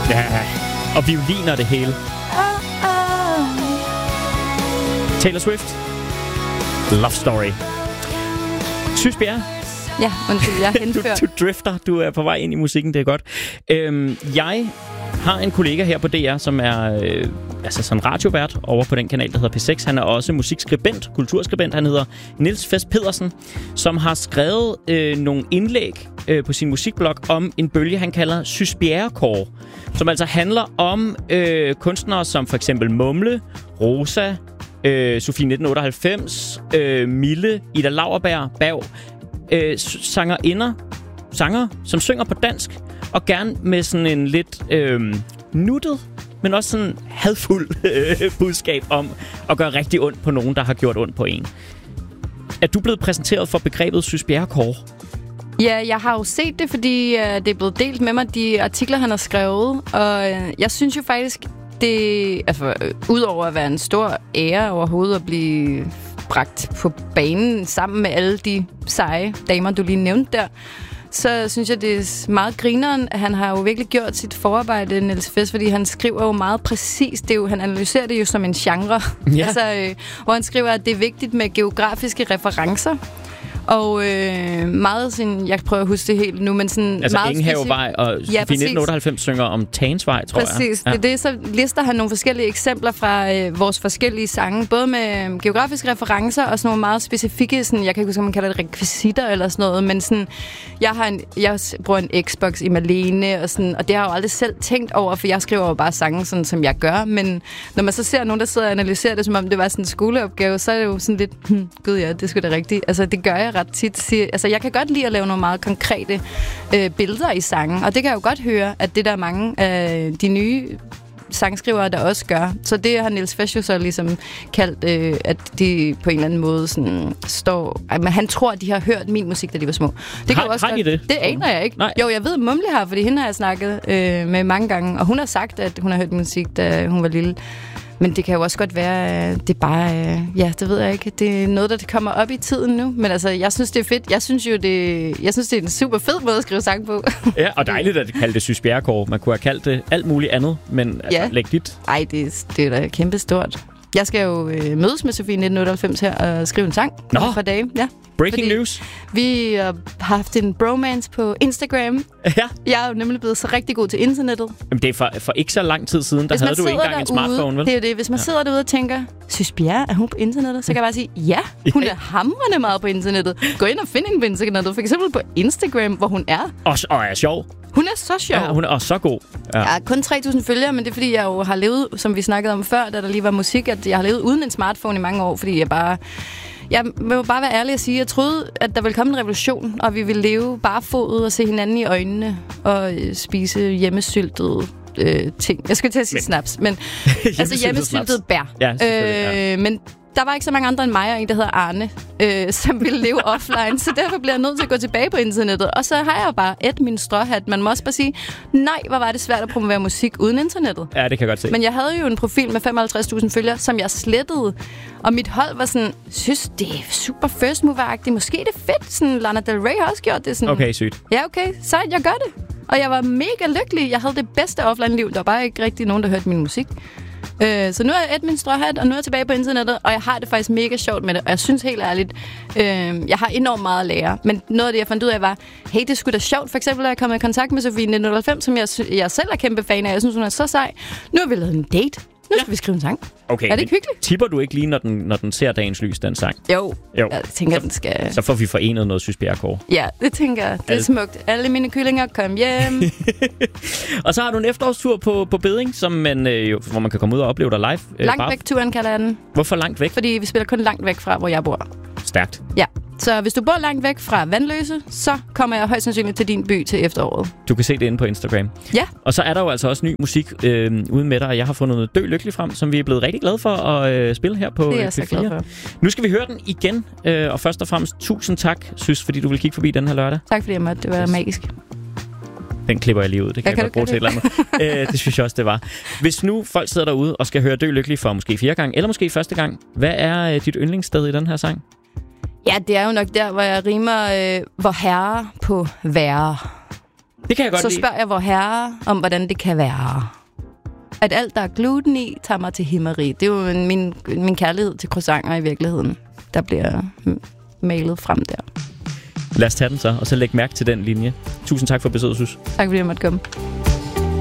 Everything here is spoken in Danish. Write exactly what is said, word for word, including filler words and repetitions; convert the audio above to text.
Ja, og violiner det hele. Taylor Swift. Love Story. Sys Bjerre. Ja, undskyld, jeg er henført. du, du drifter, du er på vej ind i musikken, det er godt. Øhm, jeg har en kollega her på D R, som er øh, altså sådan radiovært over på den kanal, der hedder P seks. Han er også musikskribent, kulturskribent. Han hedder Niels Fest Pedersen, som har skrevet øh, nogle indlæg øh, på sin musikblog om en bølge, han kalder Sys Bjerre-kåre, som altså handler om øh, kunstnere som for eksempel Mumle, Rosa, øh, Sofie nitten otteoghalvfems, øh, Mille, Ida Lauerberg, Berg, øh, sangerinder, sanger, som synger på dansk, og gerne med sådan en lidt øh, nuttet, men også sådan hadfuld øh, budskab om at gøre rigtig ondt på nogen, der har gjort ondt på en. Er du blevet præsenteret for begrebet Sys Bjerre-kåre? Ja, jeg har jo set det, fordi øh, det er blevet delt med mig, de artikler, han har skrevet. Og øh, jeg synes jo faktisk, det altså, øh, udover at være en stor ære overhovedet at blive bragt på banen sammen med alle de seje damer, du lige nævnte der, så synes jeg, det er meget grineren. Han har jo virkelig gjort sit forarbejde, Niels Fest, fordi han skriver jo meget præcist. Det er jo, han analyserer det jo som en genre. Ja. Altså, øh, hvor han skriver, at det er vigtigt med geografiske referencer. Og øh, meget sådan, jeg prøver at huske det helt nu, men sådan altså meget Enghavevej og ja, nitten otteoghalvfems synger om Tagensvej, tror præcis. jeg. Præcis. Ja. Det er det, så lister han nogle forskellige eksempler fra øh, vores forskellige sange, både med geografiske referencer og sådan nogle meget specifikke, sådan, jeg kan ikke huske, om man kalder det rekvisitter eller sådan noget, men sådan, jeg har en, jeg bruger en Xbox i Malene, og, sådan, og det har jeg jo aldrig selv tænkt over, for jeg skriver jo bare sange, sådan, som jeg gør, men når man så ser nogen, der sidder og analyserer det, som om det var sådan en skoleopgave, så er det jo sådan lidt, hm, gud ja, det er sgu da rigtigt. Altså, det gør jeg ret tit. Altså, jeg kan godt lide at lave nogle meget konkrete øh, billeder i sangen, og det kan jeg jo godt høre, at det der er mange af de nye sangskrivere, der også gør. Så det har Niels Fest jo så ligesom kaldt, øh, at de på en eller anden måde sådan står... Ej, men han tror, at de har hørt min musik, da de var små. Det har kan også har de det? Det aner jeg ikke. Nej. Jo, jeg ved, at Mumle har, fordi hende har jeg snakket øh, med mange gange, og hun har sagt, at hun har hørt musik, da hun var lille. Men det kan jo også godt være, det er bare, ja, det ved jeg ikke. Det er noget, der kommer op i tiden nu. Men altså, jeg synes, det er fedt. Jeg synes jo, det, jeg synes, det er en super fed måde at skrive sang på. Ja, og dejligt, at det kalde det Sys Bjerre-kåre. Man kunne have kaldt det alt muligt andet, men altså, ja. Læg dit. Ej, det, det er da kæmpe stort. Jeg skal jo øh, mødes med Sofie nitten otteoghalvfems her og skrive en sang Nå. for dage. Ja. Breaking news. Vi har haft en bromance på Instagram. Ja. Jeg er jo nemlig blevet så rigtig god til internettet. Jamen, det er for, for ikke så lang tid siden, der havde du ikke engang derude, en smartphone, vel? Det er jo det. Hvis man ja. sidder derude og tænker, Sys Bjerre, er hun på internettet? Så kan jeg bare sige, ja, hun er hamrende meget på internettet. Gå ind og find hende på internettet. For eksempel på Instagram, hvor hun er. Og, og er sjov. Hun er så sjov. Ja, hun er også så god. Ja. Jeg har kun tre tusind følgere, men det er fordi, jeg jo har levet, som vi snakkede om før, da der lige var musik, at jeg har levet uden en smartphone i mange år, fordi jeg bare... Jeg vil bare være ærlig og sige, at jeg troede, at der ville komme en revolution, og vi ville leve barefodet og se hinanden i øjnene og spise hjemmesyltede øh, ting. Jeg skulle til at sige men. snaps, men altså hjemmesyltede bær. Ja, ja. Øh, men der var ikke så mange andre end mig og en, der hedder Arne, øh, som ville leve offline, så derfor bliver jeg nødt til at gå tilbage på internettet. Og så har jeg jo bare et min stråhat. Man må også bare sige, nej, hvor var det svært at promovere musik uden internettet. Ja, det kan jeg godt se. Men jeg havde jo en profil med femoghalvtreds tusind følgere, som jeg slettede. Og mit hold var sådan, synes, det er super first mover-agtigt. Måske det er fedt. Sådan, Lana Del Rey har også gjort det. Sådan. Okay, sygt. Ja, okay. Sejt, jeg gør det. Og jeg var mega lykkelig. Jeg havde det bedste offline-liv. Der var bare ikke rigtig nogen, der hørte min musik. Øh, så nu er jeg et min stråhat, og nu er jeg tilbage på internettet, og jeg har det faktisk mega sjovt med det. Og jeg synes helt ærligt, øh, jeg har enormt meget at lære. Men noget af det, jeg fandt ud af, var, hey, det er sgu da sjovt. For eksempel, at jeg kom i kontakt med Sofie nitten otteoghalvfems, som jeg, jeg selv er kæmpe fan af. Jeg synes, hun er så sej. Nu har vi lavet en date. Nu skal ja. vi skrive en sang. Okay, er det ikke hyggeligt? Tipper du ikke lige, når den, når den ser dagens lys, den sang? Jo, jo. Jeg tænker, så, den skal... Så får vi forenet noget Sys Bjerre-kåre. Ja, det tænker jeg. Det er Al... smukt. Alle mine kyllinger, kom hjem. Og så har du en efterårstur på, på Bedding, som man, øh, jo, hvor man kan komme ud og opleve dig live. Øh, langt væk-turen kalder jeg den. Hvorfor langt væk? Fordi vi spiller kun langt væk fra, hvor jeg bor. Stærkt. Ja. Så hvis du bor langt væk fra Vandløse, så kommer jeg højst sandsynligt til din by til efteråret. Du kan se det inde på Instagram. Ja. Og så er der jo altså også ny musik øh, uden med dig, og jeg har fundet noget Dø Lykkelig frem, som vi er blevet rigtig glade for at øh, spille her på P fire. Det er jeg så glad for. Nu skal vi høre den igen, øh, og først og fremmest tusind tak, Sys, fordi du vil kigge forbi den her lørdag. Tak fordi jeg måtte. Det var yes. magisk. Den klipper jeg lige ud. Det kan jeg, jeg godt bruge til et eller andet. Æ, det synes jeg også, det var. Hvis nu folk sidder derude og skal høre Dø Lykkelig for måske fjerde gang, eller måske første gang, hvad er øh, dit yndlingssted i den her sang? Ja, det er jo nok der, hvor jeg rimer øh, hvor herre på værre. Det kan jeg godt Så lide. spørger jeg vor herre om, hvordan det kan være. At alt, der er gluten i, tager mig til himmeri. Det er jo en, min, min kærlighed til croissanter i virkeligheden, der bliver malet frem der. Lad os tage den så, og så læg mærke til den linje. Tusind tak for besøget, Sus. Tak fordi jeg måtte komme.